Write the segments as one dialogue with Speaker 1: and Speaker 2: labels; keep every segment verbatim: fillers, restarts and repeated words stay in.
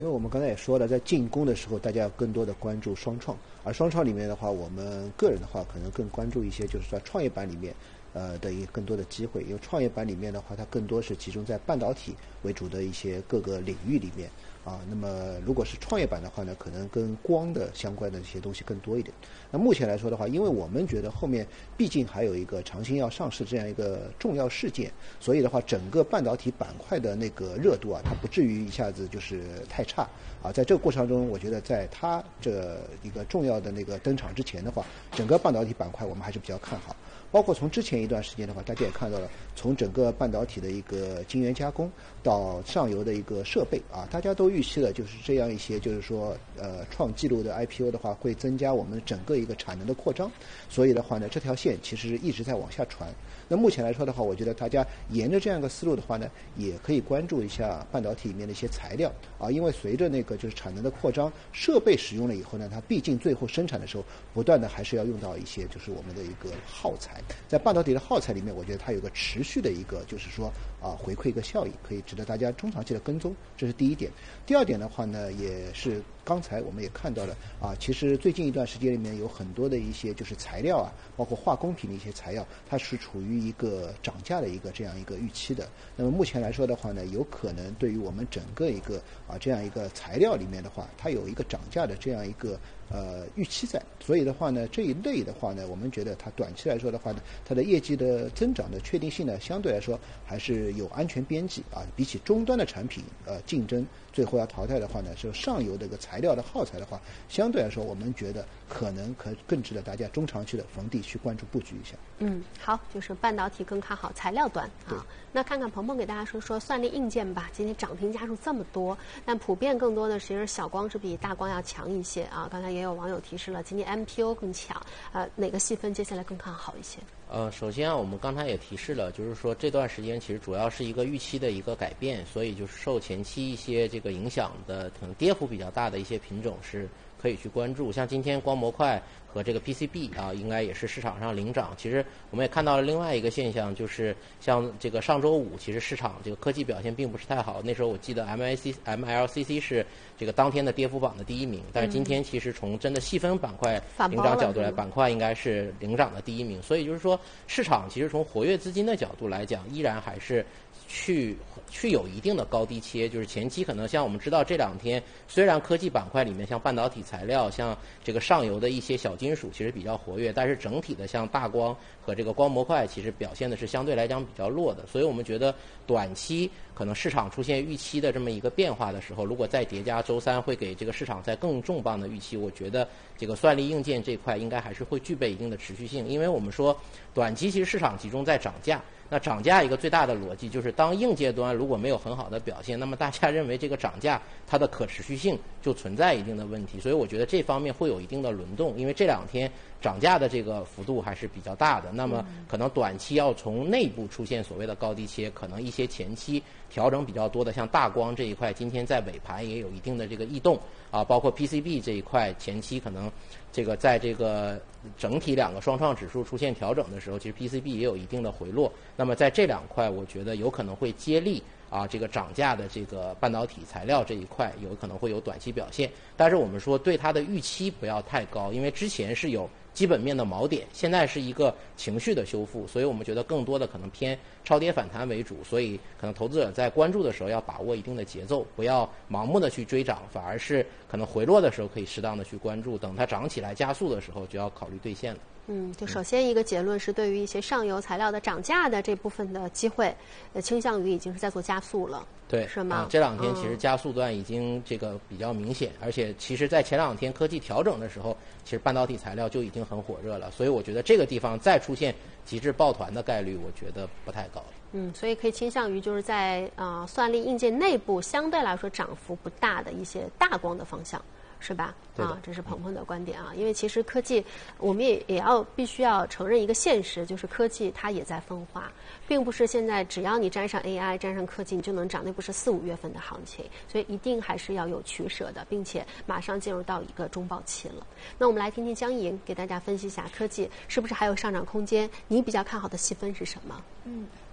Speaker 1: 因为我们刚才也说了，在进攻的时候，大家要更多的关注双创，而双创里面的话，我们个人的话可能更关注一些，就是说创业板里面，呃的一个更多的机会。因为创业板里面的话，它更多是集中在半导体为主的一些各个领域里面啊。那么如果是创业板的话呢，可能跟光的相关的一些东西更多一点。那目前来说的话，因为我们觉得后面毕竟还有一个长兴要上市这样一个重要事件，所以的话，整个半导体板块的那个热度啊，它不至于一下子就是太差啊。在这个过程中，我觉得在它这一个重要的那个登场之前的话，整个半导体板块我们还是比较看好。包括从之前一段时间的话，大家也看到了，从整个半导体的一个晶圆加工到上游的一个设备啊，大家都预期了，就是这样一些，就是说呃创纪录的 I P O 的话，会增加我们整个一个产能的扩张。所以的话呢，这条线其实一直在往下传。那目前来说的话，我觉得大家沿着这样一个思路的话呢，也可以关注一下半导体里面的一些材料啊，因为随着那个就是产能的扩张，设备使用了以后呢，它毕竟最后生产的时候，不断的还是要用到一些就是我们的一个耗材。在半导体的耗材里面，我觉得它有个持续的一个就是说啊回馈一个效益，可以值得大家中长期的跟踪，这是第一点。第二点的话呢，也是刚才我们也看到了啊，其实最近一段时间里面有很多的一些就是材料啊，包括化工品的一些材料，它是处于一个涨价的一个这样一个预期的。那么目前来说的话呢，有可能对于我们整个一个啊这样一个材料里面的话，它有一个涨价的这样一个呃预期在。所以的话呢，这一类的话呢，我们觉得它短期来说的话呢，它的业绩的增长的确定性呢，相对来说还是有安全边际啊。比起终端的产品呃竞争最后要淘汰的话呢，是上游这个材料的耗材的话，相对来说我们觉得可能可更值得大家中长期的逢低去关注布局一下。
Speaker 2: 嗯，好，就是半导体更看好材料端啊。那看看鹏鹏给大家说说算力硬件吧，今天涨停家数这么多，但普遍更多的其实小光是比大光要强一些啊。刚才也有网友提示了，今天 M P O 更强，呃，哪个细分接下来更看好一些？
Speaker 3: 呃，首先啊，我们刚才也提示了，就是说这段时间其实主要是一个预期的一个改变，所以就是受前期一些这个影响的，可能跌幅比较大的一些品种是可以去关注。像今天光模块和这个 P C B 啊，应该也是市场上领涨。其实我们也看到了另外一个现象，就是像这个上周五，其实市场这个科技表现并不是太好。那时候我记得 M I C M L C C 是这个当天的跌幅榜的第一名，但是今天其实从真的细分板块领涨角度来，板块应该是领涨的第一名。所以就是说，市场其实从活跃资金的角度来讲，依然还是去去有一定的高低切，就是前期可能像我们知道这两天，虽然科技板块里面像半导体材料、像这个上游的一些小金属其实比较活跃，但是整体的像大光和这个光模块其实表现的是相对来讲比较弱的，所以我们觉得短期可能市场出现预期的这么一个变化的时候，如果再叠加周三会给这个市场再更重磅的预期，我觉得这个算力硬件这块应该还是会具备一定的持续性，因为我们说短期其实市场集中在涨价。那涨价一个最大的逻辑就是，当硬阶端如果没有很好的表现，那么大家认为这个涨价它的可持续性就存在一定的问题，所以我觉得这方面会有一定的轮动，因为这两天涨价的这个幅度还是比较大的，那么可能短期要从内部出现所谓的高低切，可能一些前期调整比较多的，像大光这一块，今天在尾盘也有一定的这个异动啊，包括 P C B 这一块前期可能这个在这个整体两个双创指数出现调整的时候，其实 P C B 也有一定的回落。那么在这两块，我觉得有可能会接力啊，这个涨价的这个半导体材料这一块有可能会有短期表现。但是我们说对它的预期不要太高，因为之前是有基本面的锚点，现在是一个情绪的修复，所以我们觉得更多的可能偏超跌反弹为主，所以可能投资者在关注的时候要把握一定的节奏，不要盲目的去追涨，反而是可能回落的时候可以适当的去关注，等它涨起来加速的时候就要考虑兑现了。
Speaker 2: 嗯，就首先一个结论是，对于一些上游材料的涨价的这部分的机会，呃，倾向于已经是在做加速了，
Speaker 3: 对，
Speaker 2: 是吗？
Speaker 3: 啊、这两天其实加速段已经这个比较明显，嗯、而且其实在前两天科技调整的时候，其实半导体材料就已经很火热了，所以我觉得这个地方再出现极致抱团的概率，我觉得不太高。
Speaker 2: 嗯，所以可以倾向于就是在啊、呃、算力硬件内部相对来说涨幅不大的一些大光的方向。是吧？啊，这是鹏鹏的观点啊。因为其实科技，我们也也要必须要承认一个现实，就是科技它也在分化，并不是现在只要你沾上 A I、沾上科技，你就能涨，那不是四五月份的行情，所以一定还是要有取舍的，并且马上进入到一个中报期了。那我们来听听江莹给大家分析一下科技是不是还有上涨空间？你比较看好的细分是什么？
Speaker 4: 嗯。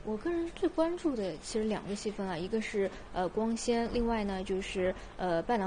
Speaker 4: 我个人最关注的其实两个细分啊，一个是呃光纤，另外呢就是呃半导